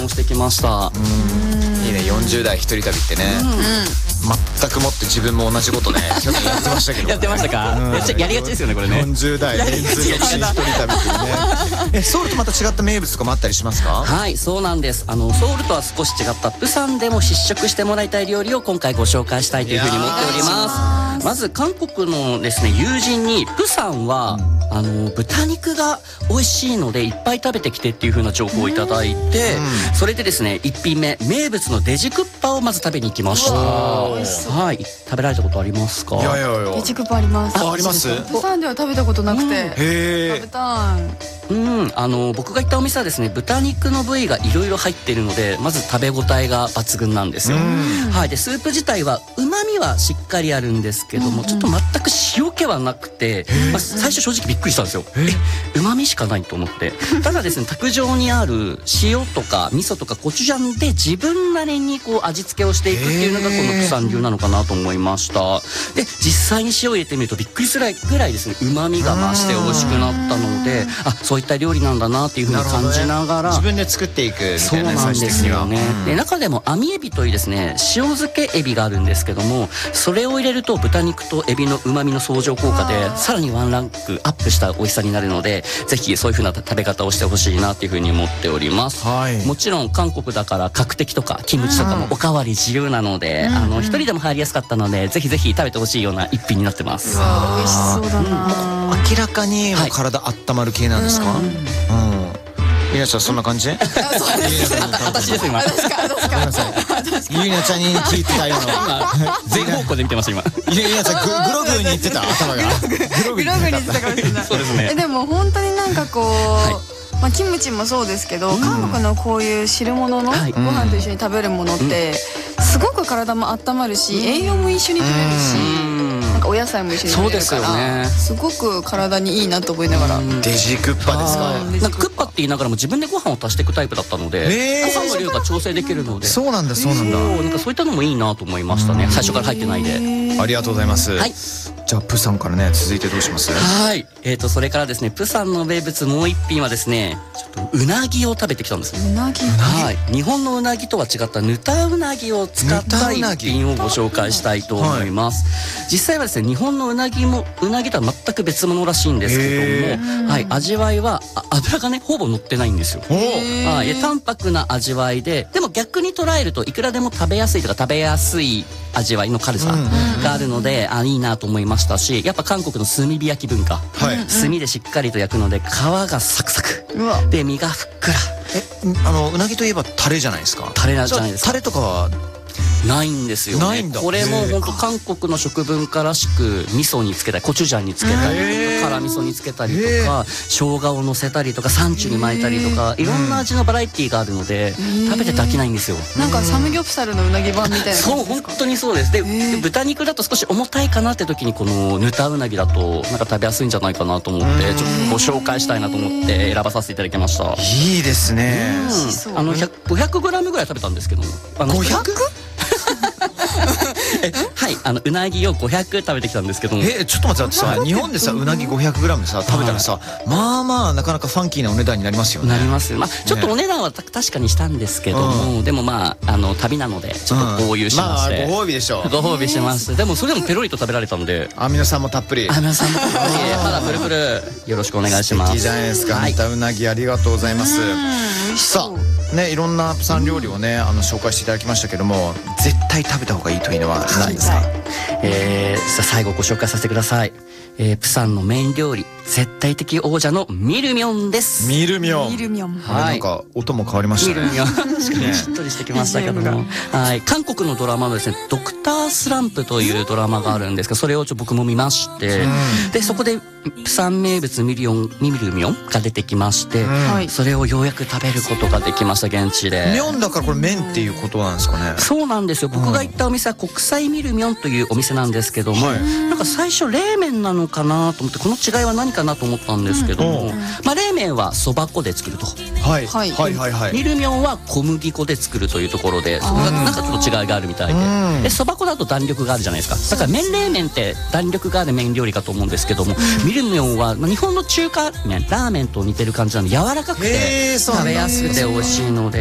もしてきました。 いいね、40代一人旅ってね、全くもって自分も同じことね去年やってましたけど、 やってましたか。やりがちですよねこれね。 40代連続一人旅っていうね。ソウルとまた違った名物とかもあったりしますか？ はい、そうなんです。ソウルとは少し違ったプサンでも試食してもらいたい料理を今回ご紹介したいというふうに思っております。まず韓国のですね友人にプサンは豚肉が美味しいのでいっぱい食べてきてっていう風な情報をいただいて、それでですね1品目名物のデジクッパをまず食べに行きました。はい、食べられたことありますか？ デジクッパあります。 あります。 プサンでは食べたことなくて、食べたい。 僕が行ったお店はですね豚肉の部位がいろいろ入っているのでまず食べ応えが抜群なんですよ。はい、でスープ自体は旨味はしっかりあるんですけども、ちょっと全く塩気はなくて、最初正直びっくりしたんですよ。旨味しかないと思って。ただですね卓上にある塩とか味噌とかコチュジャンで自分なりにこう味付けをしていくっていうのがこのプサン流なのかなと思いました。で実際に塩を入れてみるとびっくりするぐらいですね旨味が増して美味しくなったので、そういった料理なんだなっていうふうに感じながら、 自分で作っていくみたいな。 そうなんですよね。で中でも網エビというですね塩漬けエビがあるんですけども、それを入れると豚肉とエビの旨味の相乗効果でさらにワンランクアップした美味しさになるので、ぜひそういう風な食べ方をしてほしいなっていう風に思っております。もちろん韓国だから角的とかキムチとかもおかわり自由なので、一人でも入りやすかったのでぜひぜひ食べてほしいような一品になってます。 美味しそうだな。 明らかにもう体温まる系なんですか？ゆりなちゃんそんな感じ？ 私です今。 ゆりなちゃんに聞いてたような。 全方向で見てます今。 ゆりなちゃんグログに言ってた頭が。 グログに言ってたかもしれない。 そうですね。 でも本当になんかこう、キムチもそうですけど、韓国のこういう汁物のご飯と一緒に食べるものってすごく体も温まるし、栄養も一緒に取れるし、なんかお野菜も一緒に取れるからすごく体にいいなと思いながら。 デジクッパですか？ なんかクッパって言いながらも自分でご飯を足していくタイプだったので、ご飯の量が調整できるので。 そうなんだそうなんだ。 なんかそういったのもいいなと思いましたね。最初から入ってないで。 ありがとうございます。じゃあプサンからね続いてどうします？ はい、それからですねプサンの名物もう一品はですねちょっとうなぎを食べてきたんですよ。 うなぎ。 はい、日本のうなぎとは違ったぬたうなぎを使った一品をご紹介したいと思います。実際はですね日本のうなぎとは全く別物らしいんですけども、はい、味わいは油がねほぼ乗ってないんですよ。はい、淡白な味わいで、でも逆に捉えるといくらでも食べやすいとか食べやすい味わいの軽さがあるので、いいなと思いましたし、やっぱ韓国の炭火焼き文化、炭でしっかりと焼くので皮がサクサクで身がふっくら。 うなぎといえばタレじゃないですか？ タレじゃないですか。 タレとかはないんですよね。 ないんだ。 これも本当韓国の食文化らしく味噌につけたりコチュジャンにつけたりとか辛味噌につけたりとか生姜をのせたりとかサンチュに巻いたりとかいろんな味のバラエティーがあるので食べて飽きないんですよ。 なんかサムギョプサルのうなぎ版みたいな感じですか？ そう本当にそうです。で豚肉だと少し重たいかなって時にこのぬたうなぎだとなんか食べやすいんじゃないかなと思ってちょっとご紹介したいなと思って選ばさせていただきました。 いいですね。 500g ぐらい食べたんですけども。 500？ はい、うなぎを500食べてきたんですけども。 ちょっと待ってさ、日本でさうなぎ 500g さ食べたらさ、まあなかなかファンキーなお値段になりますよね。 なります。ちょっとお値段は確かにしたんですけども、でも旅なのでちょっと豪遊しまして、 ご褒美でしょ。 ご褒美します。でもそれでもペロリと食べられたので、 アミノ酸もたっぷり。 アミノ酸もたっぷり、まだプルプルよろしくお願いします。 いいじゃないですか。ぬたうなぎありがとうございます。さあね、いろんなプサン料理をね紹介していただきましたけども、絶対食べた方がいいというのは何ですか？ 最後ご紹介させてください。プサンのメイン料理絶対的王者のミルミョンです。 ミルミョン。 ミルミョン。 なんか音も変わりましたね。 ミルミョン。確かにしっとりしてきましたけども、はい、韓国のドラマのですねドクタースランプというドラマがあるんですけど、それを僕も見まして、でそこでプサン名物ミルミョンが出てきまして、それをようやく食べることができました現地で。 ミョンだからこれ麺っていうことなんですかね？ そうなんですよ。僕が行ったお店は国際ミルミョンというお店なんですけども、なんか最初冷麺なのかなと思ってこの違いは何かなと思ったんですけども、冷麺はそば粉で作ると、ミルミョンは小麦粉で作るというところで、そこがなんかちょっと違いがあるみたいで、そば粉だと弾力があるじゃないですか。だから麺冷麺って弾力がある麺料理かと思うんですけども、ミルミョンは日本の中華麺ラーメンと似てる感じなので柔らかくて食べやすくて美味しいので、